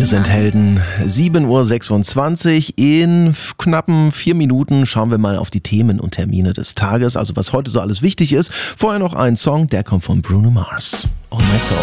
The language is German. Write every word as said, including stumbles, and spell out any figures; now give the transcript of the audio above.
sind Helden. sieben Uhr sechsundzwanzig. In knappen vier Minuten schauen wir mal auf die Themen und Termine des Tages. Also was heute so alles wichtig ist. Vorher noch ein Song, der kommt von Bruno Mars. On My Soul.